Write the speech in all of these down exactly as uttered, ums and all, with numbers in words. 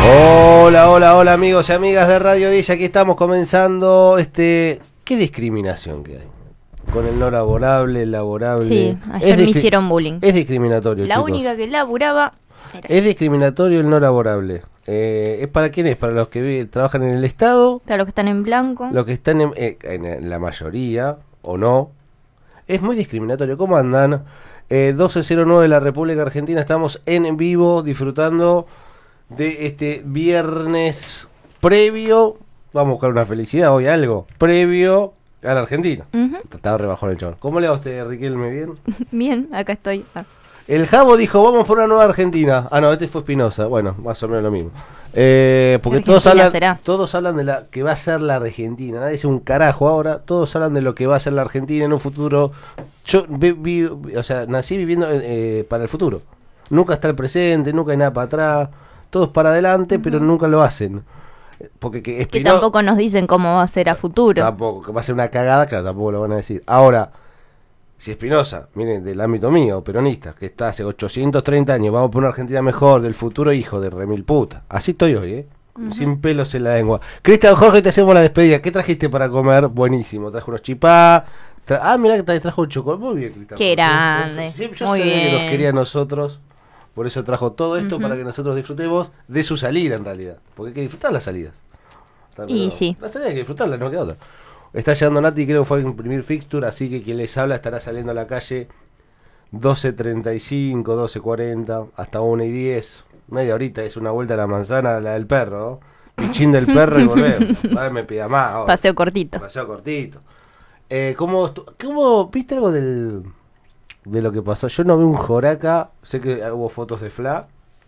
Hola, hola, hola amigos y amigas de Radio diez, aquí estamos comenzando este... ¿Qué discriminación que hay? Con el no laborable, el laborable... Sí, ayer me discri- hicieron bullying. Es discriminatorio, La chicos. única que laburaba era Es yo. discriminatorio el no laborable. Eh, ¿Es para quién es? Para los que vi- trabajan en el Estado, Para los que están en blanco. los que están en, eh, en la mayoría, o no. Es muy discriminatorio. ¿Cómo andan? Eh, doce cero nueve de la República Argentina, estamos en vivo disfrutando de este viernes previo, vamos a buscar una felicidad hoy, algo, previo a la Argentina. Ujú. Estaba rebajón el chabón. ¿Cómo le va a usted, Riquelme? ¿Bien? Bien, acá estoy. Ah. El Jabo dijo, vamos por una nueva Argentina. Ah, no, este fue Espinosa. Bueno, más o menos lo mismo. Eh, porque todos Argentina hablan, será. todos hablan de la que va a ser la Argentina. Nadie dice un carajo ahora. Todos hablan de lo que va a ser la Argentina en un futuro. Yo vi, vi, o sea, nací viviendo eh, para el futuro. Nunca está el presente, nunca hay nada para atrás. Todos para adelante, uh-huh. pero nunca lo hacen. Porque que, Espino, que tampoco nos dicen cómo va a ser a futuro. Tampoco, que va a ser una cagada, claro, tampoco lo van a decir. Ahora, si Espinosa, miren, del ámbito mío, peronista, que está hace ochocientos treinta años, vamos por una Argentina mejor, del futuro, hijo de remil puta. Así estoy hoy, ¿eh? Uh-huh. Sin pelos en la lengua. Cristian Jorge, te hacemos la despedida. ¿Qué trajiste para comer? Buenísimo. Trajo unos chipá. Tra- ah, mirá que te trajo un chocolate. Muy bien, Cristian. Qué grande. Sí, yo Muy sabía bien. que nos quería a nosotros. Por eso trajo todo esto, uh-huh. para que nosotros disfrutemos de su salida, en realidad. Porque hay que disfrutar las salidas. Y no, sí. La salida hay que disfrutarla, no queda otra. Está llegando Nati, creo que fue a imprimir fixture, así que quien les habla estará saliendo a la calle doce treinta y cinco, doce cuarenta, hasta una y diez. Media horita, es una vuelta a la manzana, la del perro, ¿no? Pichín del perro y volvemos. A me pida más. Ahora. Paseo cortito. Paseo cortito. Eh, ¿cómo, ¿Cómo viste algo del de lo que pasó? Yo no vi un joraca, sé que hubo fotos de Fla,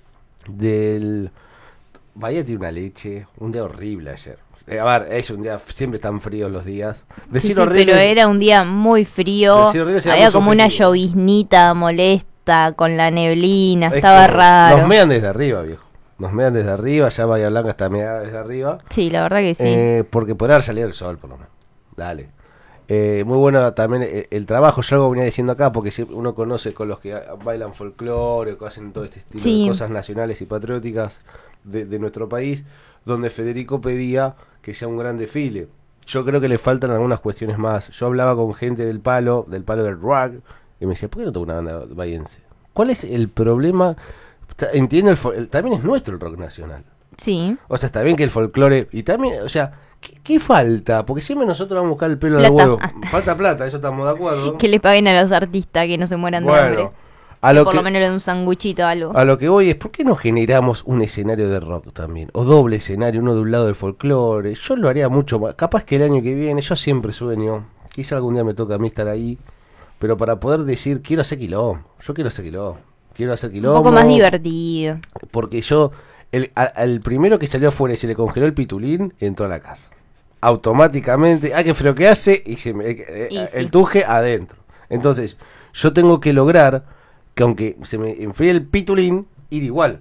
del... Bahía tiene una leche, un día horrible ayer. Eh, a ver, es un día, siempre están fríos los días. Decir sí, sí, horrible, pero era un día muy frío, había como una lloviznita molesta con la neblina, es estaba raro. Nos mean desde arriba, viejo. Nos mean desde arriba, ya Bahía Blanca está meada desde arriba. Sí, la verdad que sí. Eh, porque podrá haber salido el sol, por lo menos. Dale. Eh, muy bueno también el, el trabajo, yo algo venía diciendo acá, porque si uno conoce con los que bailan folclore, que hacen todo este estilo sí. de cosas nacionales y patrióticas de, de nuestro país, donde Federico pedía que sea un gran desfile. Yo creo que le faltan algunas cuestiones más. Yo hablaba con gente del palo, del palo del rock, y me decía, ¿por qué no tengo una banda bahiense? ¿Cuál es el problema? Entiendo, el, el, también es nuestro el rock nacional. Sí. O sea, está bien que el folclore, y también, o sea... ¿Qué, ¿Qué falta? Porque siempre nosotros vamos a buscar el pelo plata. del huevo. Falta plata, eso estamos de acuerdo. Que le paguen a los artistas, que no se mueran bueno, de hambre. A lo por que, lo menos le den un sanguchito o algo. A lo que voy es, ¿por qué no generamos un escenario de rock también? O doble escenario, uno de un lado del folclore. Yo lo haría mucho más. Capaz que el año que viene, yo siempre sueño. Quizá algún día me toca a mí estar ahí. Pero para poder decir, quiero hacer quilombo. Yo quiero hacer quilombo. Quiero hacer quilombo. Un poco más divertido. Porque yo, el, al primero que salió afuera y se le congeló el pitulín, entró a la casa. Automáticamente, ah, que frío que hace, y se me, eh, y el sí. tuje adentro. Entonces, yo tengo que lograr que aunque se me enfríe el pitulín, ir igual.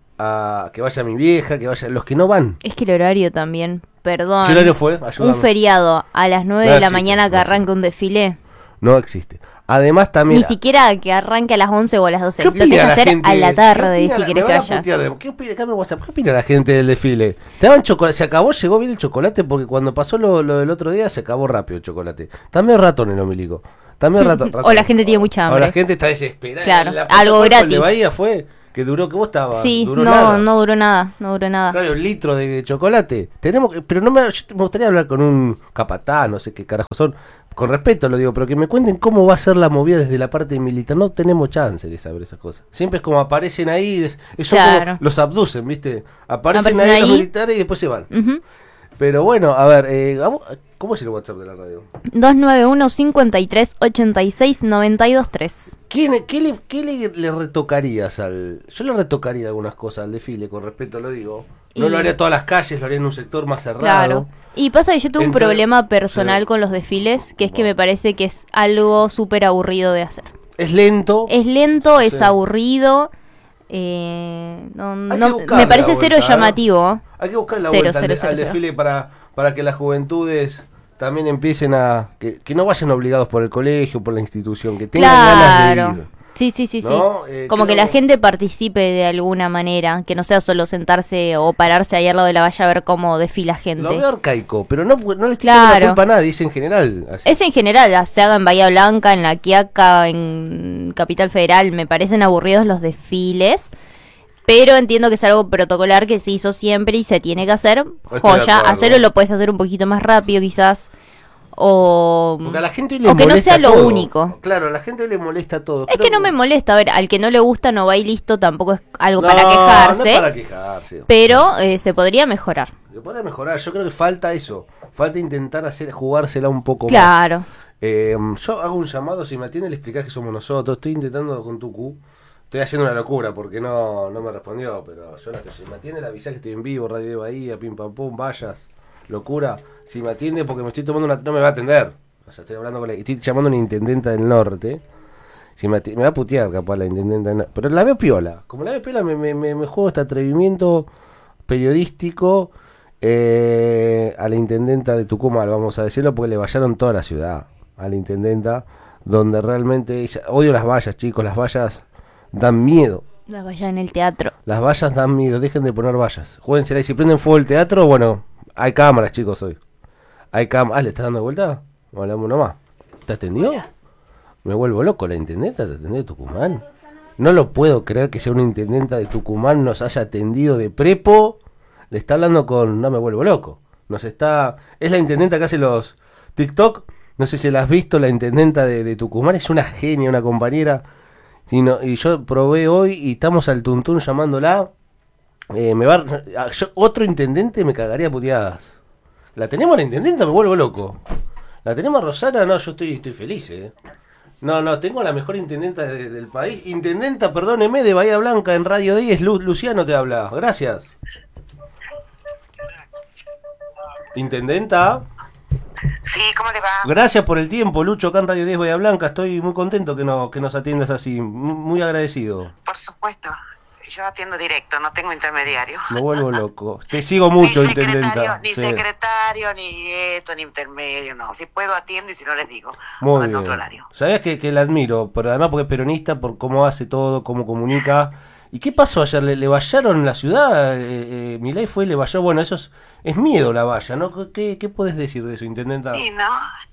A que vaya mi vieja, que vaya los que no van. Es que el horario también, perdón. ¿Qué horario fue? Ayúdame. Un feriado a las nueve no de la existe, mañana que no arranque existe. un desfile. No existe. Además también... Ni siquiera que arranque a las once o a las doce. Lo tenés que hacer gente, a la tarde si la, querés que vayas. ¿Qué opina, ¿Qué, WhatsApp, ¿Qué opina la gente del desfile? ¿Te daban chocolate? ¿Se acabó? ¿Llegó bien el chocolate? Porque cuando pasó lo, lo del otro día se acabó rápido el chocolate. También ratón el ombilico. También ratón, ratón. O la gente tiene mucha hambre. O la gente está desesperada. Claro, la algo gratis. De Bahía fue que duró, que vos estabas. Sí, duró no, nada. no duró nada, no duró nada. Claro, un litro de chocolate. Tenemos que, pero no me, yo me gustaría hablar con un capataz, no sé qué carajo son. Con respeto lo digo, pero que me cuenten cómo va a ser la movida desde la parte militar. No tenemos chance de saber esas cosas. Siempre es como aparecen ahí, es, eso claro. como los abducen, ¿viste? Aparecen, aparecen ahí, ahí los militares y después se van. Uh-huh. Pero bueno, a ver, eh, ¿cómo es el WhatsApp de la radio? dos nueve uno, cinco tres, ocho seis, nueve dos tres. ¿Qué, qué, le, qué le, le retocarías al...? Yo le retocaría algunas cosas al desfile, con respeto lo digo. No y... lo haría en todas las calles, lo haría en un sector más cerrado. Claro. Y pasa que yo tuve Entre... un problema personal sí. con los desfiles, que es que me parece que es algo súper aburrido de hacer. Es lento. Es lento, sí. es aburrido. Eh, no, no, que me parece vuelta, cero llamativo. ¿eh? Hay que buscar la cero, vuelta cero, al, cero, al cero. desfile para, para que las juventudes también empiecen a... Que, que no vayan obligados por el colegio, por la institución, que tengan claro. ganas de ir. Sí, sí, sí, ¿no? sí. Eh, Como que la gente participe de alguna manera, que no sea solo sentarse o pararse ahí al lado de la valla a ver cómo desfila gente. Lo veo arcaico, pero no, no le estoy dando la culpa a nadie, es en general. Así. Es en general, se haga en Bahía Blanca, en La Quiaca, en Capital Federal, me parecen aburridos los desfiles. Pero entiendo que es algo protocolar que se hizo siempre y se tiene que hacer. Joya, hacerlo lo puedes hacer un poquito más rápido quizás. O, a la gente le o que no sea lo todo. único. Claro, a la gente le molesta todo. Es Creo que no que... me molesta, a ver, al que no le gusta no va y listo, tampoco es algo no, para quejarse. No es para quejarse. Pero eh, se podría mejorar. Se podría mejorar, yo creo que falta eso. Falta intentar hacer jugársela un poco claro. más. Claro. Eh, yo hago un llamado, si me atiende le explicás que somos nosotros. Estoy intentando con Tucu. Estoy haciendo una locura porque no, no me respondió, pero yo no estoy. Si me atiende le avisás que estoy en vivo, Radio de Bahía, pim pam pum, vayas. Locura. Si me atiende porque me estoy tomando una... No me va a atender. O sea, estoy hablando con la, estoy llamando a una intendenta del norte. Si me, me va a putear capaz la intendenta del norte. Pero la veo piola. Como la veo piola me, me, me, me juego este atrevimiento periodístico eh, a la intendenta de Tucumán, vamos a decirlo, porque le vallaron toda la ciudad a la intendenta, donde realmente ella, odio las vallas, chicos, las vallas dan miedo. Las vallas en el teatro. Las vallas dan miedo, dejen de poner vallas. Juéguensela y si prenden fuego el teatro, bueno, hay cámaras, chicos, hoy. Hay cámaras. Ah, ¿le estás dando vuelta? Hablamos nomás. ¿Te atendió? Hola. Me vuelvo loco, la intendenta te atendió de Tucumán. No lo puedo creer que sea una intendenta de Tucumán nos haya atendido de prepo. Le está hablando con... No me vuelvo loco. Nos está... Es la intendenta que hace los TikTok. No sé si la has visto, la intendenta de, de Tucumán. Es una genia, una compañera. Y, no, y yo probé hoy y estamos al tuntún llamándola. Eh, me va... Yo, otro intendente me cagaría puteadas. La tenemos la intendenta, me vuelvo loco. La tenemos a Rosana, no, yo estoy, estoy feliz, eh. No, no, tengo la mejor intendenta de, del país. Intendenta, perdóneme, de Bahía Blanca en Radio diez, Lu, Luciano te habla. Gracias. Intendenta. Sí, ¿cómo le va? Gracias por el tiempo, Lucho, acá en Radio diez Bahía Blanca. Estoy muy contento que, no, que nos atiendas así, muy agradecido. Por supuesto. Yo atiendo directo, no tengo intermediario. Me vuelvo loco. Te sigo mucho, ni intendenta. Ni sí. secretario, ni esto, ni intermedio, no. Si puedo atiendo y si no les digo. Muy bien. Otro horario. Sabías que, que la admiro, pero además porque es peronista, por cómo hace todo, cómo comunica. ¿Y qué pasó ayer? ¿Le, le vallaron la ciudad? Eh, eh, Milei fue y le valló. Bueno, eso es, es miedo la valla, ¿no? ¿Qué, qué podés decir de eso, intendenta? Sí, ¿no?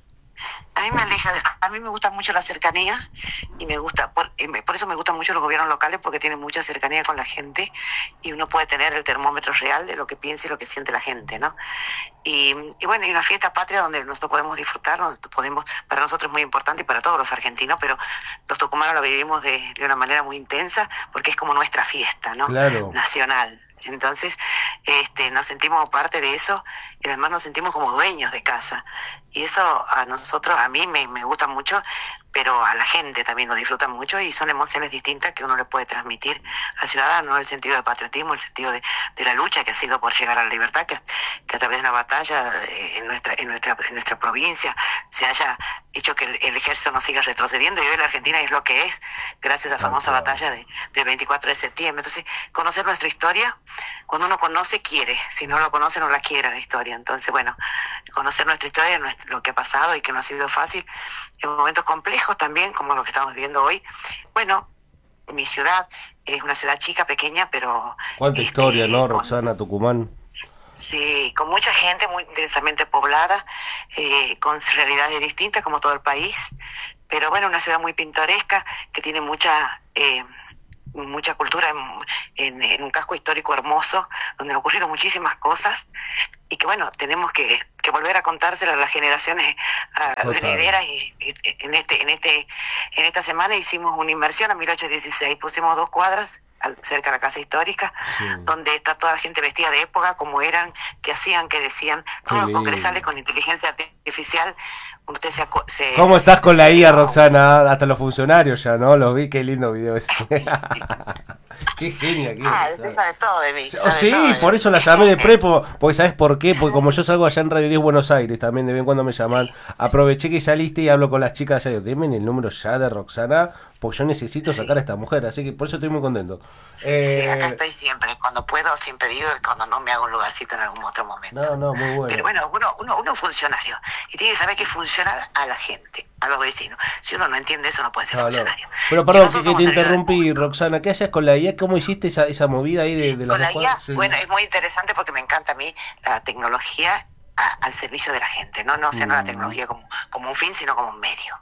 A mí me aleja, a mí me gusta mucho la cercanía y me gusta, por, por eso me gustan mucho los gobiernos locales porque tienen mucha cercanía con la gente y uno puede tener el termómetro real de lo que piensa y lo que siente la gente, ¿no? Y, y bueno, hay una fiesta patria donde nosotros podemos disfrutar, nosotros podemos, para nosotros es muy importante y para todos los argentinos, pero los tucumanos la vivimos de, de una manera muy intensa porque es como nuestra fiesta, ¿no? Claro. Nacional. Entonces, este, nos sentimos parte de eso y además nos sentimos como dueños de casa. Y eso a nosotros, a mí me, me gusta mucho, pero a la gente también lo disfruta mucho y son emociones distintas que uno le puede transmitir al ciudadano, el sentido de patriotismo, el sentido de, de la lucha que ha sido por llegar a la libertad, que, que a través de una batalla en nuestra, en nuestra, en nuestra provincia se haya hecho que el, el ejército no siga retrocediendo y hoy la Argentina es lo que es gracias a la famosa okay. batalla de, del veinticuatro de septiembre. Entonces, conocer nuestra historia, cuando uno conoce, quiere, si no lo conoce, no la quiere la historia. Entonces, bueno, conocer nuestra historia, lo que ha pasado y que no ha sido fácil, en momentos complejos también, como lo que estamos viviendo hoy. Bueno, mi ciudad es una ciudad chica, pequeña, pero... ¿Cuánta este, historia, no, Roxana, con, Tucumán? Sí, con mucha gente muy densamente poblada, eh, con realidades distintas como todo el país, pero bueno, una ciudad muy pintoresca que tiene mucha... Eh, mucha cultura en, en, en un casco histórico hermoso donde han ocurrido muchísimas cosas y que bueno, tenemos que, que volver a contárselas a las generaciones uh, venideras y, y en este en este en esta semana hicimos una inversión a mil ochocientos dieciséis, pusimos dos cuadras al, cerca de la casa histórica, sí. donde está toda la gente vestida de época, como eran, que hacían, que decían, todos los congresales con inteligencia artificial. Usted se, se ¿Cómo estás con la I A, Roxana? Hasta los funcionarios ya, ¿no? Los vi, qué lindo video ese. Qué genia. Qué ah, usted sabe todo de mí. Oh, sí, de por mí. eso la llamé de prepo, porque ¿sabes por qué? Porque como yo salgo allá en Radio diez Buenos Aires, también de vez en cuando me llaman, sí, aproveché que saliste y hablo con las chicas allá, denme el número ya de Roxana, porque yo necesito Sí. sacar a esta mujer, así que por eso estoy muy contento. Sí, Eh, sí, acá estoy siempre. Cuando puedo, siempre digo, y cuando no, me hago un lugarcito en algún otro momento. no, no, muy bueno. Pero bueno, uno, uno, uno es funcionario y tiene que saber que funciona a la gente, a los vecinos. Si uno no entiende eso, no puede ser No, no. funcionario. Pero Y perdón, que, nosotros que somos te servidores interrumpí, públicos. Roxana, ¿qué hacías con la I A? ¿Cómo hiciste esa, esa movida ahí de, de las Con la dos I A, cuadras? Sí. bueno, es muy interesante porque me encanta a mí la tecnología a- al servicio de la gente, no, no, o sea, no la Mm. tecnología como, como un fin, sino como un medio.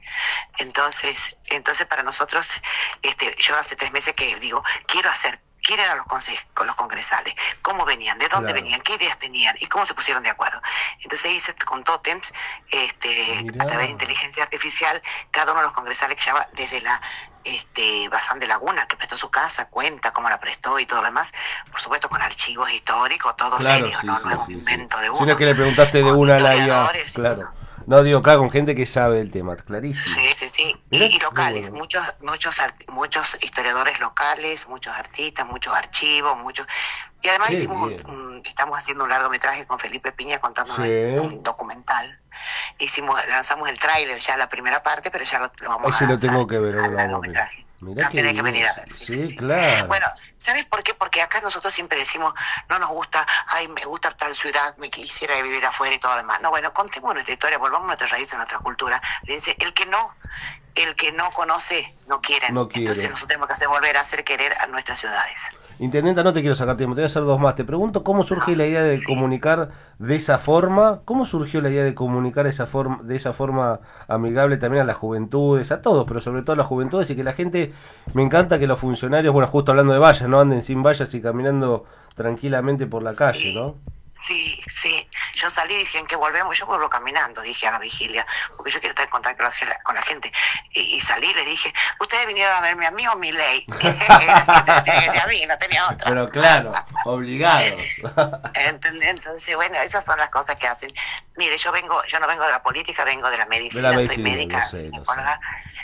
Entonces, entonces para nosotros, este, yo hace tres meses que digo, quiero hacer, quién eran los conse- con los congresales, cómo venían, de dónde Claro. venían, qué ideas tenían y cómo se pusieron de acuerdo. Entonces hice con tótems, este, Mirá. a través de inteligencia artificial, cada uno de los congresales que llama desde la este Bazán de Laguna, que prestó su casa, cuenta cómo la prestó y todo lo demás, por supuesto con archivos históricos, todo Claro, serio, sí, no, sí, no es un sí, invento sí. de uno. Sino que le preguntaste de con una a la I A. historiadores y Claro. todo. No, digo, claro, con gente que sabe el tema, clarísimo. Sí, sí, sí. Y, Mirá y qué locales, bueno. muchos, muchos, art- muchos historiadores locales, muchos artistas, muchos archivos, muchos. Y además Qué hicimos, un- bien. un- estamos haciendo un largometraje con Felipe Piña contándonos Sí. un documental. Hicimos, lanzamos el tráiler ya la primera parte, pero ya lo, lo vamos Ese a lo lanzar tengo que ver, al ahora lo vamos a largometraje. ver. Mirá No qué tenés que bien. venir a ver, sí, sí, Sí, sí. claro. Bueno, ¿sabes por qué? Porque acá nosotros siempre decimos, no nos gusta, ay, me gusta tal ciudad, me quisiera vivir afuera y todo lo demás. No, bueno, contemos nuestra historia, volvamos a nuestras raíces, a nuestra cultura. Le dice, el que no, el que no conoce, no quiere. No quiere. Entonces nosotros tenemos que hacer volver a hacer querer a nuestras ciudades. Intendenta, no te quiero sacar tiempo, te voy a hacer dos más. Te pregunto cómo surge No, la idea de sí. comunicar de esa forma. ¿Cómo surgió la idea de comunicar esa forma, de esa forma amigable también a las juventudes, a todos, pero sobre todo a las juventudes y que la gente, me encanta que los funcionarios, bueno, justo hablando de vallas, no anden sin vallas y caminando tranquilamente por la calle, Sí. ¿no? Sí, sí. Yo salí y dije, ¿en qué volvemos? Yo vuelvo caminando, dije a la vigilia, porque yo quiero estar en contacto con la, gen- con la gente. Y, y salí y le dije, ¿ustedes vinieron a verme a mí o a mi ley? La gente tenía que decir a mí, no tenía otra. Pero claro, obligados. ¿Entendés? Entonces, bueno, esas son las cosas que hacen. Mire, yo vengo, yo no vengo de la política, vengo de la medicina, De la soy medicina, médica, lo sé, lo sé. ginecóloga,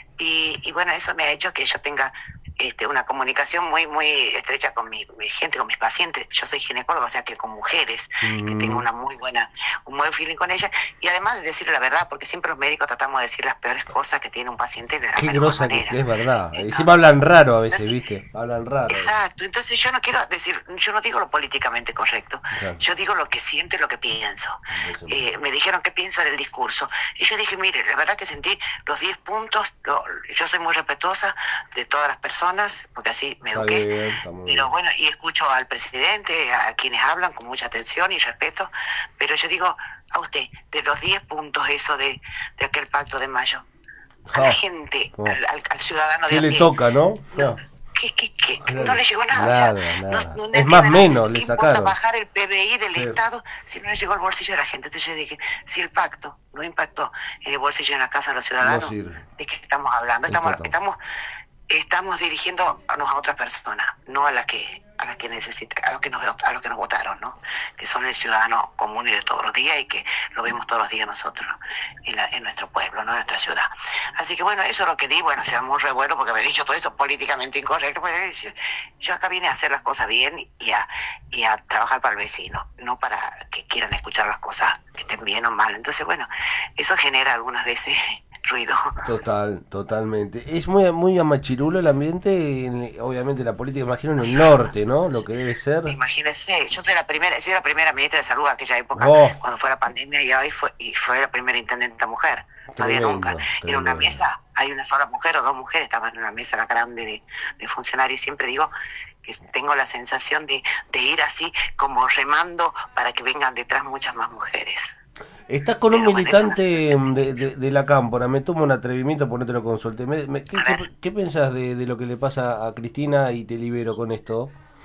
y, y bueno, eso me ha hecho que yo tenga este, una comunicación muy muy estrecha con mi, mi gente, con mis pacientes. Yo soy ginecóloga, o sea que con mujeres, Mm. que tengo una muy buena, un buen feeling con ellas, y además de decirle la verdad, porque siempre los médicos tratamos de decir las peores cosas que tiene un paciente de la Qué mejor grosa que, manera. que es verdad. Entonces, Encima hablan raro a veces, entonces, ¿viste? Hablan raro. Exacto, entonces yo no quiero decir, yo no digo lo políticamente correcto, Claro. yo digo lo que siento y lo que pienso. Eso Eh, me dijeron qué piensa del discurso y yo dije, mire, la verdad que sentí los diez puntos, lo- yo soy muy respetuosa de todas las personas, porque así me Está eduqué, bien, está muy pero bien. bueno, y escucho al presidente, a quienes hablan con mucha atención y respeto, pero yo digo a usted, de los diez puntos eso de, de aquel pacto de mayo, a Ah, la gente, oh. al, al- al ciudadano de ¿Qué a le pie, toca, no? no, No. ¿qué, qué, qué? Claro. No le llegó nada, Nada, o sea, nada. no, no Es entiende más, nada. menos le ¿Qué importa sacaron? bajar el P B I del Sí. Estado si no le llegó al bolsillo de la gente? Entonces yo dije, si el pacto no impactó en el bolsillo de la casa de los ciudadanos, No sirve. ¿de qué estamos hablando? Estamos, Total. estamos, estamos dirigiéndonos a otras personas, no a las que a las que necesita, a los que nos a los que nos votaron, ¿no? Que son el ciudadano común y de todos los días y que lo vemos todos los días nosotros en, la, en nuestro pueblo, ¿no? En nuestra ciudad. Así que bueno, eso es lo que di, bueno, se armó un revuelo porque me he dicho todo eso políticamente incorrecto, pues, yo, yo acá vine a hacer las cosas bien y a, y a trabajar para el vecino, no para que quieran escuchar las cosas que estén bien o mal. Entonces, bueno, eso genera algunas veces ruido. Total, totalmente. Es muy muy amachirulo el ambiente, en- obviamente la política, imagino en el norte, ¿no? Lo que debe ser. Imagínese, yo soy la primera, soy la primera ministra de salud de aquella época, Oh. cuando fue la pandemia, y hoy fue, y fue la primera intendente mujer, todavía Tremendo, nunca. En una tremendo. mesa hay una sola mujer o dos mujeres, estaban en una mesa grande de, de funcionarios, y siempre digo que tengo la sensación de, de ir así como remando para que vengan detrás muchas más mujeres. Estás con un Pero bueno, es una militante sensación de, distinta. de, de la cámpora, me tomo un atrevimiento por no te lo consulte. Me- me- ¿qué, A qué, ver. qué pensás de, de lo que le pasa a Cristina y te libero con esto?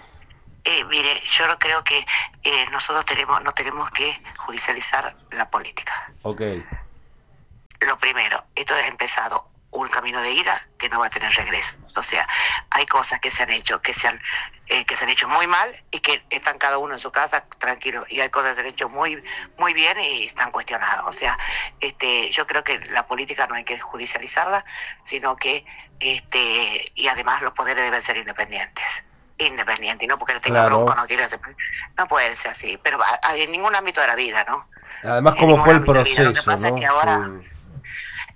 Eh, mire, yo no creo que eh, nosotros tenemos no tenemos que judicializar la política. Ok, Lo primero, esto ha empezado un camino de ida que no va a tener regreso. O sea, hay cosas que se han hecho, que se han, eh, que se han hecho muy mal y que están cada uno en su casa tranquilo, y hay cosas que se han hecho muy, muy bien y están cuestionadas. O sea, este, yo creo que la política no hay que judicializarla, sino que, este, y además los poderes deben ser independientes. Independiente, y no porque le tenga Claro. bronca no quiere hacer, no puede ser así, pero a- a- en ningún ámbito de la vida, ¿no? además En cómo ningún fue el ámbito de la vida. proceso, Lo que pasa ¿no? es que ahora Sí.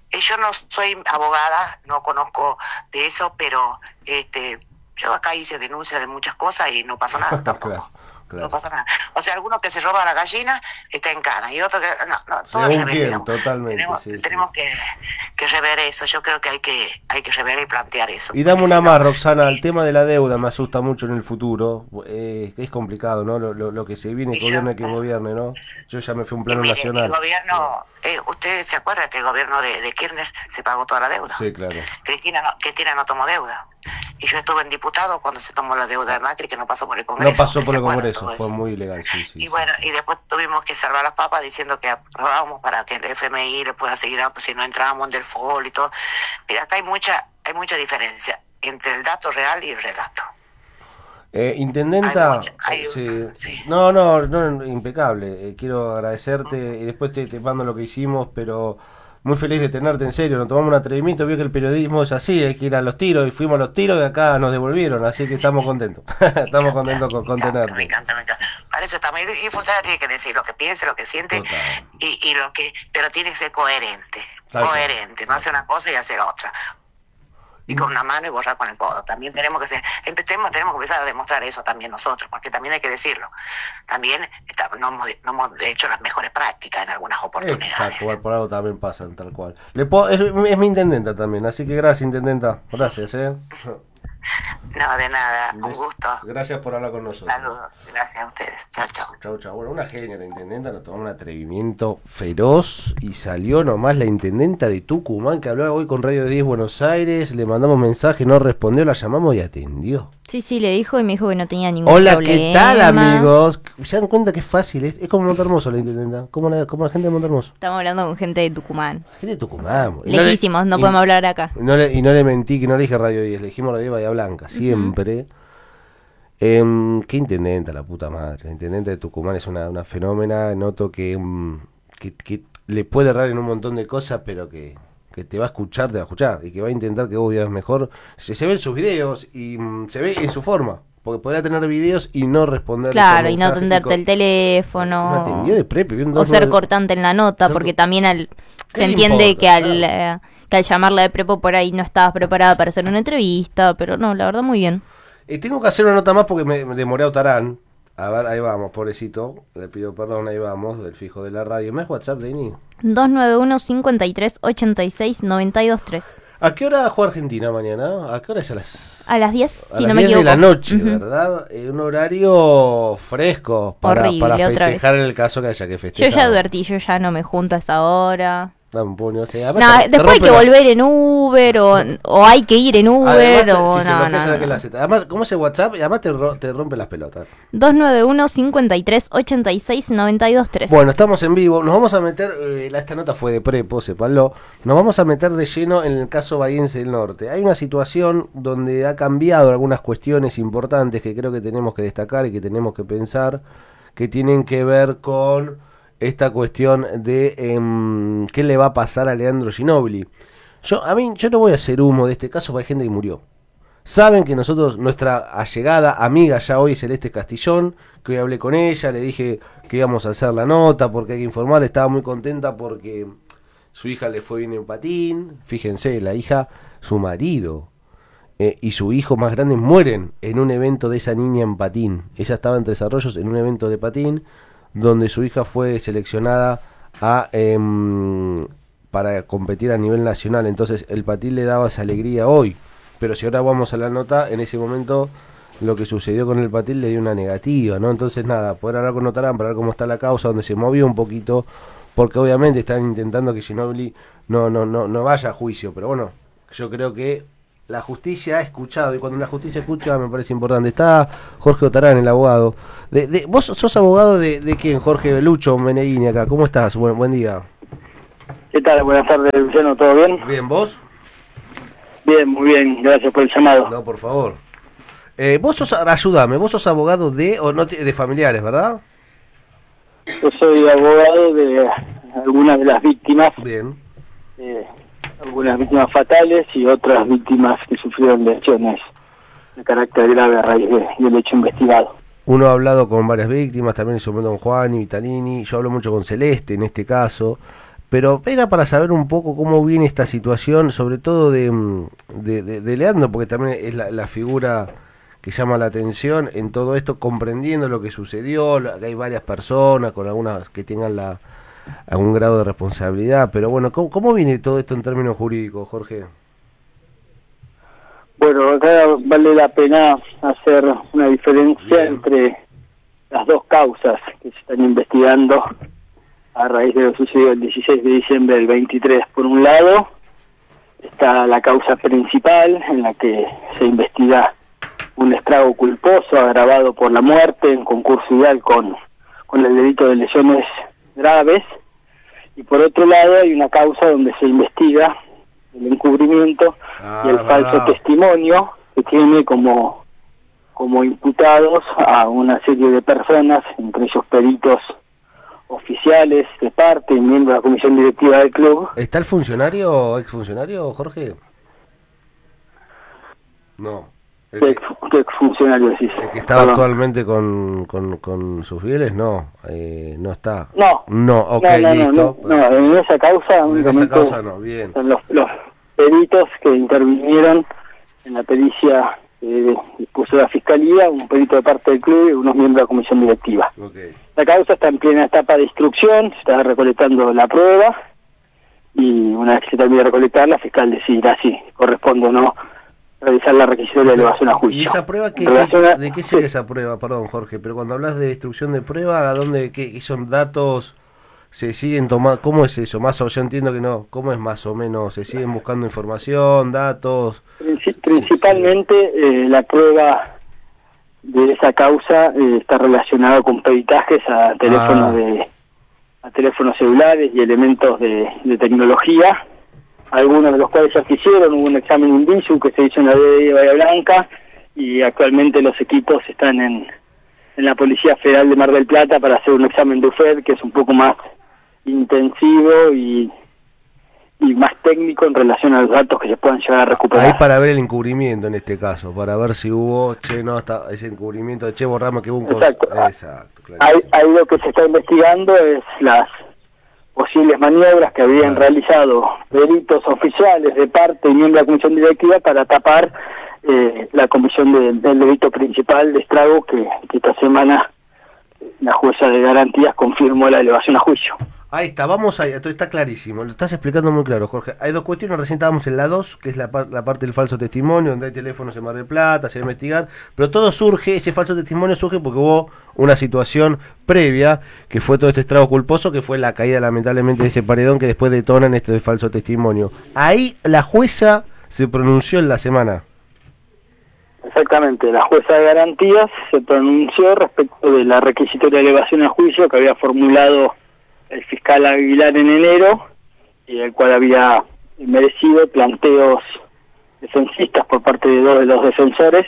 yo no soy abogada, no conozco de eso, pero este yo acá hice denuncia de muchas cosas y no pasó nada tampoco. Claro, claro. No pasa nada. O sea, alguno que se roba la gallina está en cana y otro que... No, no, todo es revés, quién, totalmente. Tenemos, sí, tenemos sí. Que, que rever eso. Yo creo que hay que hay que rever y plantear eso. Y dame una si más, no, Roxana. eh, El tema de la deuda me asusta mucho en el futuro. Eh, es complicado, ¿no? Lo, lo, lo que se viene, que gobierne que gobierne, ¿no? Yo ya me fui a un plano mire, nacional. El gobierno... Eh, ¿Usted se acuerda que el gobierno de, de Kirchner se pagó toda la deuda? Sí, claro. Cristina no, Cristina no tomó deuda. Y yo estuve en diputado cuando se tomó la deuda de Macri, que no pasó por el Congreso. No pasó por el Congreso, fue eso. muy ilegal, sí, sí. Y sí. bueno, y después tuvimos que salvar las papas diciendo que aprobábamos para que el F M I le pueda seguir dando, pues si no entrábamos en del F O L y todo. Mira, acá hay mucha, hay mucha diferencia entre el dato real y el relato. Eh, intendenta, hay mucha, hay sí. un, sí. no, no, no, impecable. Eh, quiero agradecerte y después te, te mando lo que hicimos, pero muy feliz de tenerte en serio. Nos tomamos un atrevimiento, vio que el periodismo es así, hay que ir a los tiros y fuimos a los tiros y acá nos devolvieron, así que estamos contentos. estamos encanta, contentos con, con me encanta, tenerte. Me encanta, me encanta. Para eso estamos. Y el funcionario tiene que decir lo que piense, lo que siente, y, y lo que, pero tiene que ser coherente, Tal coherente, no hacer una cosa y hacer otra. Y con una mano y borrar con el codo. También tenemos que ser, empecemos, tenemos que empezar a demostrar eso también nosotros, porque también hay que decirlo. También está, no, hemos, no hemos hecho las mejores prácticas en algunas oportunidades. Tal cual, por algo también pasan, tal cual. Le puedo, es, es mi intendenta también, así que gracias, intendenta. Gracias, eh. No, de nada, un gusto. Gracias por hablar con nosotros. Saludos, gracias a ustedes. Chao, chao. Chau, chau. Bueno, una genia la intendenta, nos tomó un atrevimiento feroz y salió nomás la intendenta de Tucumán que hablaba hoy con Radio diez Buenos Aires, le mandamos mensaje, no respondió, la llamamos y atendió. Sí, sí, le dijo y me dijo que no tenía ningún Hola, problema. ¿qué tal, amigos? ¿Se dan cuenta que es fácil? Es, es como Montermoso la intendenta, como la, como la gente de Montermoso. Estamos hablando con gente de Tucumán. Gente de Tucumán. Lejísimos, no, le, no podemos y, hablar acá. No le, y no le mentí, que no le dije Radio diez, le dijimos Radio diez Bahía Blanca, siempre. Uh-huh. Eh, qué intendenta, la puta madre. La intendenta de Tucumán es una, una fenómena. Noto que, um, que, que le puede errar en un montón de cosas, pero que, que te va a escuchar, te va a escuchar. Y que va a intentar que vos vivas mejor. Se, se ve en sus videos y um, se ve en su forma. Porque podría tener videos y no responder. Claro, y no atenderte con, el teléfono. No atendió de prepio. O ser de, cortante en la nota, ser, porque también al, se entiende importa, que, al, claro. eh, que al llamarla de prepo por ahí no estabas preparada para hacer una entrevista. Pero no, la verdad muy bien. Eh, tengo que hacer una nota más porque me, me demoré a Otarán. A ver, ahí vamos, pobrecito. Le pido perdón, ahí vamos, del fijo de la radio. ¿Me es WhatsApp, Deni? dos nueve uno, cinco tres, ocho seis, nueve dos tres. ¿A qué hora juega Argentina mañana? ¿A qué hora es? A las... A las diez, a si las no me diez equivoco. de la noche, uh-huh. ¿verdad? Eh, un horario fresco para, Horrible, para otra festejar vez. En el caso que haya que festejar. Yo ya advertí, yo ya no me junto a esa hora. Dame un puño, o sea, no, te, después hay que la... volver en Uber o, o hay que ir en Uber además, o si no, no, no, no. La además, ¿cómo es el WhatsApp? Y además te, ro- te rompe las pelotas. dos nueve uno, cinco tres, ocho seis, nueve dos tres. Bueno, estamos en vivo. Nos vamos a meter, eh, esta nota fue de prepo, sépanlo. Nos vamos a meter de lleno en el caso Bahiense del Norte. Hay una situación donde ha cambiado algunas cuestiones importantes que creo que tenemos que destacar y que tenemos que pensar, que tienen que ver con esta cuestión de eh, qué le va a pasar a Leandro Ginóbili. Yo, a mí, yo no voy a hacer humo de este caso, porque hay gente que murió. Saben que nosotros, nuestra allegada amiga ya hoy, Celeste Castillón, que hoy hablé con ella, le dije que íbamos a hacer la nota porque hay que informar, estaba muy contenta porque su hija le fue bien en patín. Fíjense, la hija, su marido eh, y su hijo más grande mueren en un evento de esa niña en patín. Ella estaba en Tres Arroyos en un evento de patín donde su hija fue seleccionada a eh, para competir a nivel nacional. Entonces el patín le daba esa alegría hoy. Pero si ahora vamos a la nota, en ese momento lo que sucedió con el patín le dio una negativa, ¿no? Entonces nada, poder hablar con Otarán para ver cómo está la causa, donde se movió un poquito, porque obviamente están intentando que Ginóbili no, no, no, no vaya a juicio. Pero bueno, yo creo que la justicia ha escuchado, y cuando la justicia escucha me parece importante. Está Jorge Otarán, el abogado. De, de, ¿Vos sos abogado de, de quién? Jorge Lucho Meneghini acá. ¿Cómo estás? Buen, buen día. ¿Qué tal? Buenas tardes, Luciano. ¿Todo bien? Bien, ¿vos? Bien, muy bien. Gracias por el llamado. No, por favor. Eh, vos sos, ayúdame, vos sos abogado de, o no, de familiares, ¿verdad? Yo soy abogado de algunas de las víctimas. Bien. Eh, algunas víctimas fatales y otras víctimas que sufrieron lesiones de carácter grave a raíz de, del hecho investigado. Uno ha hablado con varias víctimas, también en su momento con Juan y Vitalini. Yo hablo mucho con Celeste en este caso. pero era para saber un poco cómo viene esta situación, sobre todo de, de, de, de Leandro, porque también es la, la figura que llama la atención en todo esto, comprendiendo lo que sucedió, que hay varias personas con algunas que tengan la algún grado de responsabilidad, pero bueno, ¿cómo, cómo viene todo esto en términos jurídicos, Jorge? Bueno, acá vale la pena hacer una diferencia Bien. entre las dos causas que se están investigando a raíz de lo sucedido el dieciséis de diciembre del veintitrés. Por un lado está la causa principal, en la que se investiga un estrago culposo agravado por la muerte en concurso ideal con, con el delito de lesiones graves, y por otro lado hay una causa donde se investiga el encubrimiento ah, y el falso verdad. testimonio que tiene como, como imputados a una serie de personas, entre ellos peritos oficiales de parte y miembros de la comisión directiva del club. ¿Está el funcionario, exfuncionario, Jorge? No. El que, ¿Qué exfuncionario decís? El que estaba Perdón. actualmente con, con, con sus fieles, no, eh, no está. No, no, ok, no, no, listo. No, no, en esa causa únicamente en esa causa no, bien. Son los, los peritos que intervinieron en la pericia que dispuso la Fiscalía, un perito de parte del club y unos miembros de la comisión directiva. Okay. La causa está en plena etapa de instrucción, se está recolectando la prueba y una vez que se termine de recolectar, la fiscal decidirá si corresponde o no realizar la requisitoria de elevación a juicio. ¿Y esa prueba qué, qué, a... de qué sería esa prueba? Perdón, Jorge, pero cuando hablas de destrucción de prueba, ¿a dónde qué son datos? ¿Se siguen tomando? ¿Cómo es eso? Más o yo entiendo que no. ¿Cómo es más o menos? ¿Se siguen buscando información, datos? Princip- principalmente eh, la prueba de esa causa eh, está relacionada con peritajes a teléfonos ah. de a teléfonos celulares y elementos de, de tecnología, algunos de los cuales ya se hicieron. Hubo un examen in visu que se hizo en la D D I de Bahía Blanca y actualmente los equipos están en, en la Policía Federal de Mar del Plata para hacer un examen de U F E D que es un poco más intensivo y, y más técnico en relación a los datos que se puedan llegar a recuperar. Ahí para ver el encubrimiento en este caso, para ver si hubo, che, no, hasta ese encubrimiento de che, borramos que hubo un... Exacto. Cos... Exacto, claro. Ahí, ahí lo que se está investigando es las posibles maniobras que habían claro. realizado peritos oficiales de parte y miembros de la comisión directiva para tapar eh, la comisión de, del delito principal de estrago que, que esta semana la jueza de garantías confirmó la elevación a juicio. Ahí está, vamos ahí, esto está clarísimo, lo estás explicando muy claro, Jorge. Hay dos cuestiones, recién estábamos en la dos, que es la, la parte del falso testimonio, donde hay teléfonos en Mar del Plata, se va a investigar, pero todo surge, ese falso testimonio surge porque hubo una situación previa, que fue todo este estrago culposo, que fue la caída lamentablemente de ese paredón que después detonan este falso testimonio. Ahí la jueza se pronunció en la semana. Exactamente, la jueza de garantías se pronunció respecto de la requisitoria de elevación a juicio que había formulado el fiscal Aguilar en enero, y el cual había merecido planteos defensistas por parte de dos de los defensores,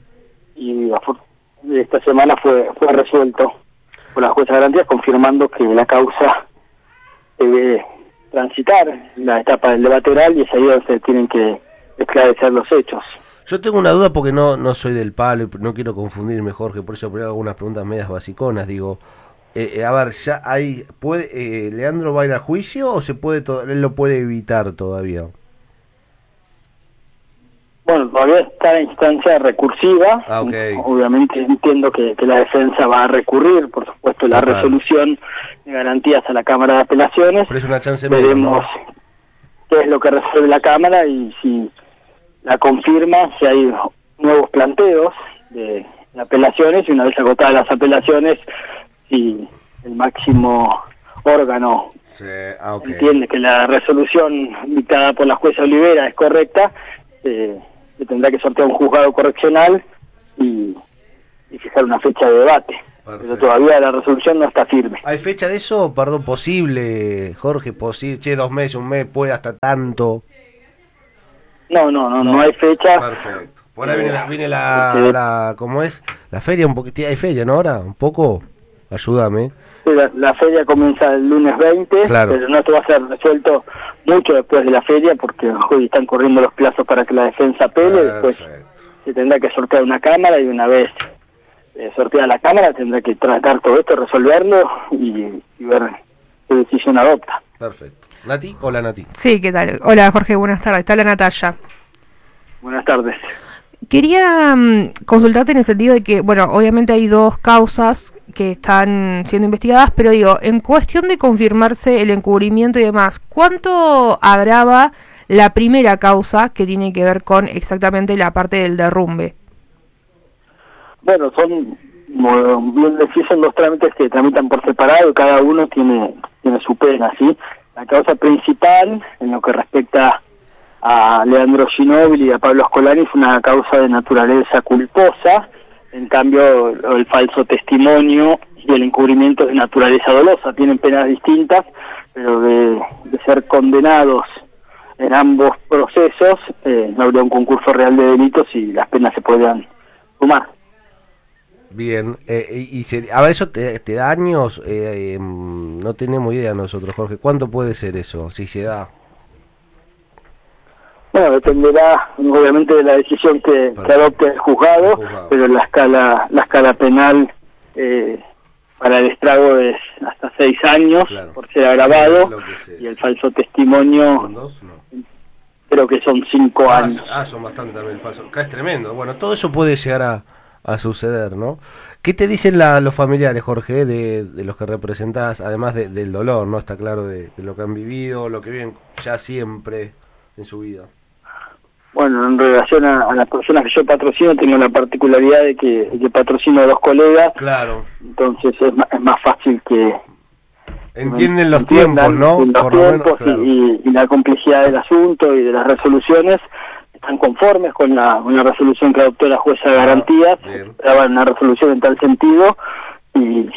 y esta semana fue fue resuelto por la jueza de garantías, confirmando que la causa debe transitar la etapa del debate oral, y es ahí donde se tienen que esclarecer los hechos. Yo tengo una duda porque no no soy del palo y no quiero confundirme, Jorge, por eso hago algunas preguntas medias basiconas, digo... Eh, a ver, ya hay, puede, eh, ¿Leandro va a ir a juicio o se puede to- él lo puede evitar todavía? Bueno, todavía está en instancia recursiva. Ah, okay. Obviamente entiendo que, que la defensa va a recurrir, por supuesto, la Total. resolución de garantías a la Cámara de Apelaciones. Pero es una chance media, veremos ¿no? qué es lo que resuelve la Cámara y si la confirma, si hay nuevos planteos de, de apelaciones, y una vez agotadas las apelaciones, si el máximo órgano sí, ah, okay. entiende que la resolución dictada por la jueza Olivera es correcta, eh, se tendrá que sortear un juzgado correccional y, y fijar una fecha de debate. Perfecto. Pero todavía la resolución no está firme. ¿Hay fecha de eso? Perdón, posible, Jorge, posible, che, dos meses, un mes, puede hasta tanto. No, no, no, no, no hay fecha. Perfecto. Por ahí viene la, viene la, la, la ¿cómo es? La feria, un poquito, hay feria, ¿no? Ahora, un poco... Ayúdame. Sí, la, la feria comienza el lunes veinte, claro. Pero no esto va a ser resuelto mucho después de la feria porque hoy están corriendo los plazos para que la defensa apele. Después se tendrá que sortear una cámara y una vez eh, sorteada la cámara tendrá que tratar todo esto, resolverlo y, y ver qué decisión adopta. Perfecto. Nati, hola Nati. Sí, ¿qué tal? Hola Jorge, buenas tardes. Está la Natalia. Buenas tardes. Quería um, consultarte en el sentido de que, bueno, obviamente hay dos causas que están siendo investigadas, pero digo, en cuestión de confirmarse el encubrimiento y demás, ¿cuánto agrava la primera causa que tiene que ver con exactamente la parte del derrumbe? Bueno, son, como bien decís, son dos trámites que tramitan por separado, cada uno tiene, tiene su pena, ¿sí? La causa principal, en lo que respecta a Leandro Ginóbili y a Pablo Ascolani, es una causa de naturaleza culposa. En cambio, el falso testimonio y el encubrimiento es de naturaleza dolosa. Tienen penas distintas, pero de, de ser condenados en ambos procesos, eh, no habría un concurso real de delitos y las penas se podrían sumar. Bien, eh, y, y se, a ver, ¿eso te, te da años? Eh, eh, no tenemos idea nosotros, Jorge. ¿Cuánto puede ser eso, si se da? Bueno, dependerá obviamente de la decisión que, que adopte el juzgado, el juzgado, pero la escala la escala penal eh, para el estrago es hasta seis años, claro, por ser agravado, sí, y el falso testimonio ¿Con dos? No. Creo que son cinco ah, años. Ah, son bastante también el falso. Acá es tremendo. Bueno, todo eso puede llegar a, a suceder, ¿no? ¿Qué te dicen la, los familiares, Jorge, de, de los que representás, además de, del dolor, ¿no? Está claro, de, de lo que han vivido, lo que viven ya siempre en su vida. Bueno, en relación a, a las personas que yo patrocino, tengo la particularidad de que, de que patrocino a dos colegas. Claro. Entonces es más, es más fácil que... Entienden los tiempos, ¿no? Los Por tiempos lo menos, claro. y, y la complejidad del asunto y de las resoluciones. Están conformes con la, una resolución que adoptó la jueza de ah, garantías. Esperaban una resolución en tal sentido y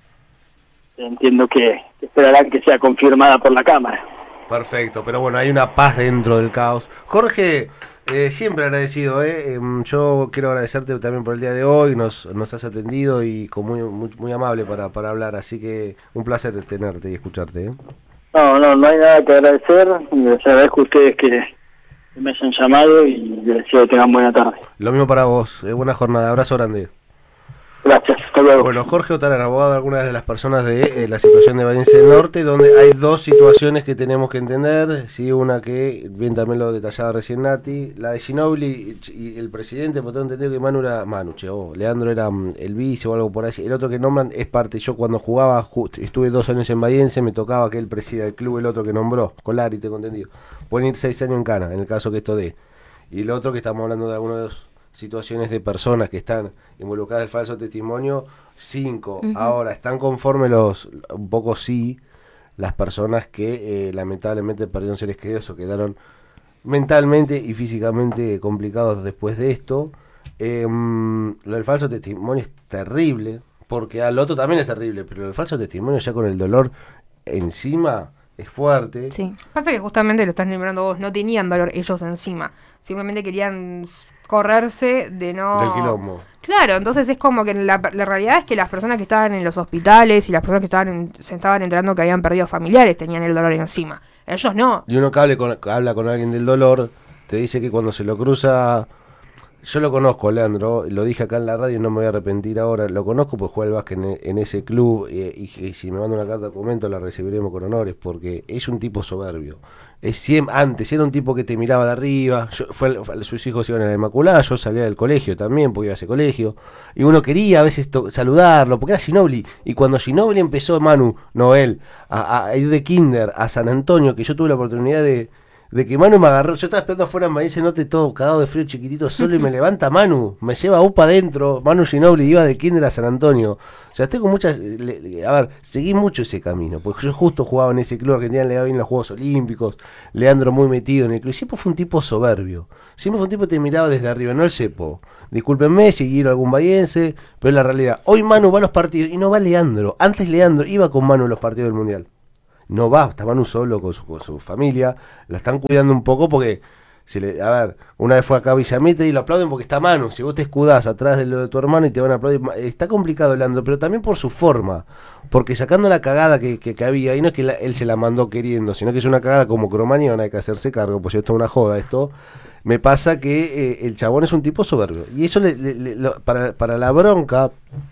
entiendo que, que esperarán que sea confirmada por la Cámara. Perfecto, pero bueno, hay una paz dentro del caos. Jorge, eh, siempre agradecido, ¿eh? Eh, yo quiero agradecerte también por el día de hoy, nos, nos has atendido y con muy, muy, muy amable para, para hablar, así que un placer tenerte y escucharte, ¿eh? No, no, no hay nada que agradecer, les agradezco a ustedes que me hayan llamado y les deseo que tengan buena tarde. Lo mismo para vos, eh, buena jornada, abrazo grande. Gracias, hasta luego. Bueno, Jorge Otarán, abogado de algunas de las personas de eh, la situación de Valencia del Norte, donde hay dos situaciones que tenemos que entender, sí, una que bien también lo detallaba recién Nati, la de Ginóbili y el presidente, por todo entendido que Manu era, Manu, che, oh, Leandro era um, el vice o algo por ahí, el otro que nombran es parte, yo cuando jugaba, ju estuve dos años en Valencia, me tocaba que él presida el club, el otro que nombró, Colari, tengo entendido, pueden ir seis años en cana, en el caso que esto dé, y el otro que estamos hablando de algunos de los situaciones de personas que están involucradas en el falso testimonio, cinco. Uh-huh. Ahora, están conformes los, un poco sí, las personas que eh, lamentablemente perdieron seres queridos o quedaron mentalmente y físicamente complicados después de esto. Eh, lo del falso testimonio es terrible, porque al otro también es terrible, pero el falso testimonio ya con el dolor encima es fuerte. Sí. Pasa que justamente lo estás nombrando vos, no tenían dolor ellos encima, simplemente querían correrse de no... Del quilombo. Claro, entonces es como que la, la realidad es que las personas que estaban en los hospitales y las personas que estaban en, se estaban enterando que habían perdido familiares tenían el dolor encima. Ellos no. Y uno que hable con, habla con alguien del dolor, te dice que cuando se lo cruza... Yo lo conozco, Leandro, lo dije acá en la radio y no me voy a arrepentir ahora. Lo conozco porque juega al básquet en, en ese club eh, y, y si me manda una carta de documento la recibiremos con honores porque es un tipo soberbio. Es siempre, antes era un tipo que te miraba de arriba, yo, fue, fue, sus hijos iban a la Inmaculada, yo salía del colegio también porque iba a ese colegio y uno quería a veces to- saludarlo porque era Ginóbili y cuando Ginóbili empezó, Manu, Noel, a, a ir de kinder a San Antonio, que yo tuve la oportunidad de... De que Manu me agarró, yo estaba esperando afuera en Valencia, note todo cagado de frío chiquitito solo y me levanta Manu, me lleva upa adentro, Manu Ginóbili iba de kinder a San Antonio. O sea, estoy con muchas, le, le, a ver, seguí mucho ese camino, porque yo justo jugaba en ese club argentino, le daba bien los Juegos Olímpicos, Leandro muy metido en el club, y siempre fue un tipo soberbio, siempre fue un tipo que te miraba desde arriba, no el cepo. Discúlpenme si quiero algún bahiense, pero es la realidad. Hoy Manu va a los partidos y no va Leandro, antes Leandro iba con Manu a los partidos del Mundial. No va, está Manu solo con su, con su familia, la están cuidando un poco porque, se le, a ver, una vez fue acá a Villamete y lo aplauden porque está Manu, si vos te escudás atrás de lo de tu hermano y te van a aplaudir, está complicado Leandro, pero también por su forma, porque sacando la cagada que, que, que había, y no es que la, él se la mandó queriendo, sino que es una cagada como Cromañón, hay que hacerse cargo, pues esto es una joda esto, me pasa que eh, el chabón es un tipo soberbio, y eso le, le, le, lo, para, para la bronca...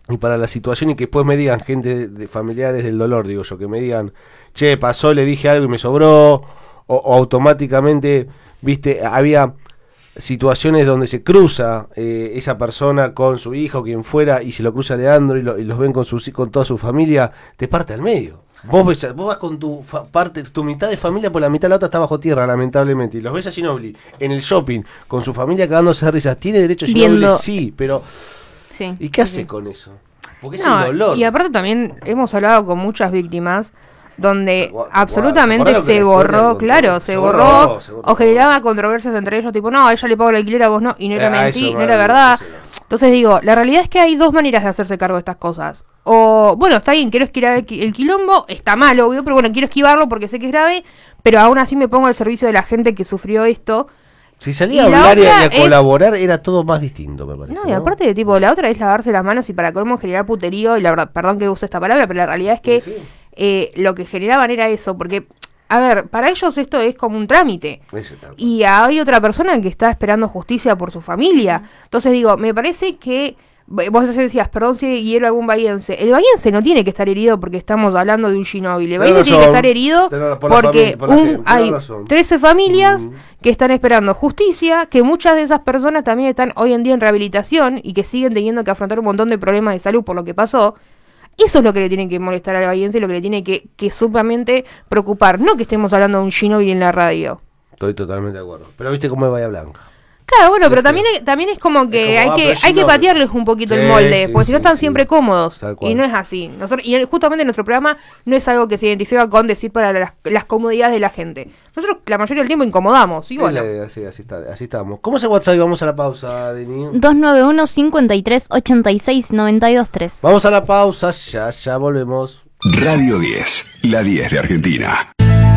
y para la situación, y que después me digan gente de, de familiares del dolor, digo yo, que me digan, che, pasó, le dije algo y me sobró, o, o automáticamente, viste, había situaciones donde se cruza eh, esa persona con su hijo, quien fuera, y se lo cruza Leandro y, lo, y los ven con, sus, con toda su familia, te parte al medio. Vos ves, vos vas con tu fa- parte, tu mitad de familia, por la mitad la otra está bajo tierra, lamentablemente. Y los ves a Ginóbili en el shopping, con su familia cagándose de risas. ¿Tiene derecho Ginóbili? Viendo... Sí, pero... Sí, ¿Y qué hace sí. con eso? Porque es No, el dolor. y aparte también hemos hablado con muchas víctimas donde Guau, absolutamente guau, se que la borró, historia del claro, control. se, Se borró, borró, se borró. o generaba controversias entre ellos, tipo, no, a ella le pago el alquiler, a vos no, y no era Eh, a mentira, eso no era me- verdad. eso no. Entonces digo, la realidad es que hay dos maneras de hacerse cargo de estas cosas. O, bueno, está bien, quiero esquivar el, qui- el quilombo, está mal, obvio, pero bueno, quiero esquivarlo porque sé que es grave, pero aún así me pongo al servicio de la gente que sufrió esto. Si salía a Y la hablar y a, y a otra es- colaborar, era todo más distinto, me parece. No, y aparte de tipo, la otra es lavarse las manos y para colmo generar puterío, y la verdad, perdón que use esta palabra, pero la realidad es que Sí, sí. eh, lo que generaban era eso, porque, a ver, para ellos esto es como un trámite. Eso, tal cual. Y hay otra persona que está esperando justicia por su familia. Entonces digo, me parece que vos decías, perdón si hiero algún bahiense. El bahiense no tiene que estar herido porque estamos hablando de un Ginóbili. El Tenés bahiense tiene que razón. estar herido Tenés- por la porque familia, por la un- gente, tenés hay razón. trece familias Mm. que están esperando justicia, que muchas de esas personas también están hoy en día en rehabilitación y que siguen teniendo que afrontar un montón de problemas de salud por lo que pasó. Eso es lo que le tiene que molestar al bahiense y lo que le tiene que, que sumamente preocupar. No que estemos hablando de un Ginóbili en la radio. Estoy totalmente de acuerdo. Pero viste cómo es Bahía Blanca. Claro, bueno, pero Este, también, es- también es como que es como, hay ah, que pero hay que Ginóbili. patearles un poquito el Sí, molde, sí, porque si no sí, están sí. siempre cómodos. Tal cual. Y no es así. Nosotros, y justamente nuestro programa no es algo que se identifica con decir para las, las comodidades de la gente. Nosotros la mayoría del tiempo incomodamos. Y Es bueno, la idea, sí, así, está, así estamos. ¿Cómo es el WhatsApp? Y vamos a la pausa, Denis. dos nueve uno, cinco tres, ocho seis, nueve dos tres. Vamos a la pausa, ya, ya volvemos. Radio diez, la diez de Argentina.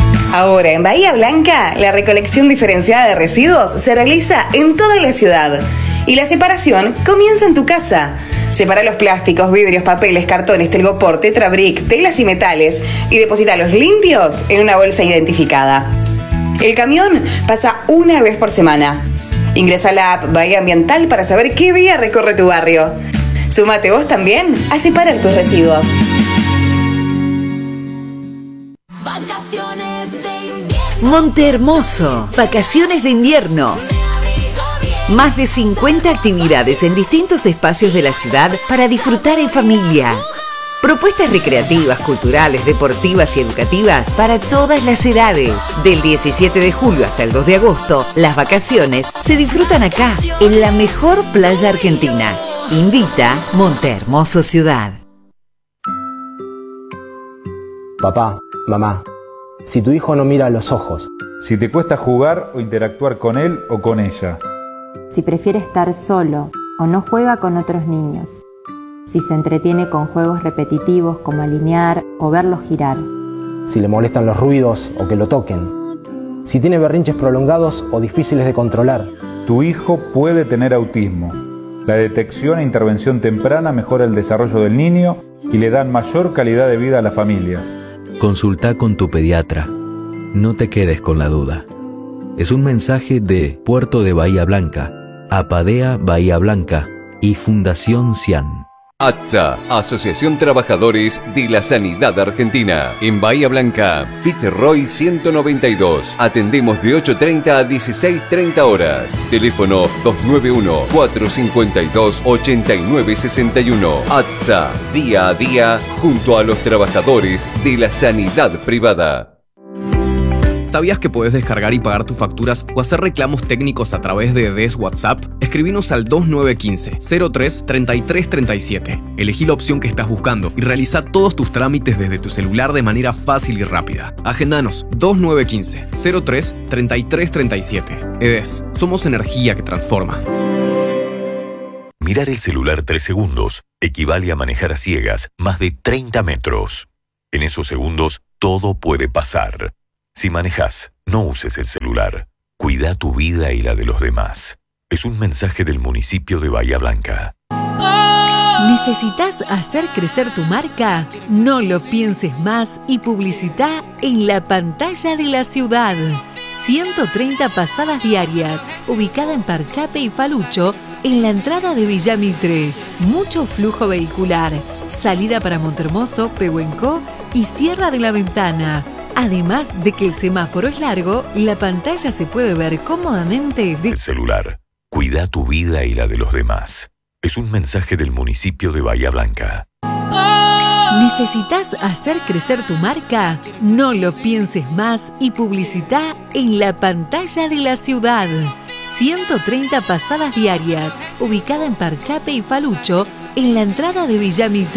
Ahora en Bahía Blanca, la recolección diferenciada de residuos se realiza en toda la ciudad y la separación comienza en tu casa. Separa los plásticos, vidrios, papeles, cartones, telgopor, tetrabric, telas y metales y depositalos limpios en una bolsa identificada. El camión pasa una vez por semana. Ingresa a la app Bahía Ambiental para saber qué día recorre tu barrio. Súmate vos también a separar tus residuos. Monte Hermoso, vacaciones de invierno. Más de cincuenta actividades en distintos espacios de la ciudad para disfrutar en familia. Propuestas recreativas, culturales, deportivas y educativas para todas las edades. Del diecisiete de julio hasta el dos de agosto, las vacaciones se disfrutan acá, en la mejor playa argentina. Invita Monte Hermoso Ciudad. Papá, mamá, si tu hijo no mira a los ojos, si te cuesta jugar o interactuar con él o con ella, si prefiere estar solo o no juega con otros niños, si se entretiene con juegos repetitivos como alinear o verlos girar, si le molestan los ruidos o que lo toquen, si tiene berrinches prolongados o difíciles de controlar, tu hijo puede tener autismo. La detección e intervención temprana mejora el desarrollo del niño y le dan mayor calidad de vida a las familias. Consulta con tu pediatra. No te quedes con la duda. Es un mensaje de Puerto de Bahía Blanca, Apadea Bahía Blanca y Fundación CIAN. ATSA, Asociación Trabajadores de la Sanidad Argentina. En Bahía Blanca, Fitzroy ciento noventa y dos. Atendemos de ocho treinta a dieciséis treinta horas. Teléfono dos nueve uno, cuatro cinco dos, ocho nueve seis uno. ATSA, día a día, junto a los trabajadores de la sanidad privada. ¿Sabías que podés descargar y pagar tus facturas o hacer reclamos técnicos a través de D E S WhatsApp? Escribinos al dos nueve uno cinco, cero tres, treinta y tres treinta y siete. Elegí la opción que estás buscando y realiza todos tus trámites desde tu celular de manera fácil y rápida. Agendanos dos nueve uno cinco, cero tres, treinta y tres treinta y siete. E D E S, somos energía que transforma. Mirar el celular tres segundos equivale a manejar a ciegas más de treinta metros. En esos segundos, todo puede pasar. Si manejas, no uses el celular. Cuida tu vida y la de los demás. Es un mensaje del municipio de Bahía Blanca. ¿Necesitas hacer crecer tu marca? No lo pienses más y publicita en la pantalla de la ciudad. ciento treinta pasadas diarias, ubicada en Parchape y Falucho, en la entrada de Villamitre. Mucho flujo vehicular. Salida para Montermoso, Pehuenco y Sierra de la Ventana. Además de que el semáforo es largo, la pantalla se puede ver cómodamente de el celular. Cuida tu vida y la de los demás. Es un mensaje del municipio de Bahía Blanca. ¿Necesitas hacer crecer tu marca? No lo pienses más y publicita en la pantalla de la ciudad. ciento treinta pasadas diarias, ubicada en Parchape y Falucho, en la entrada de Villamitre.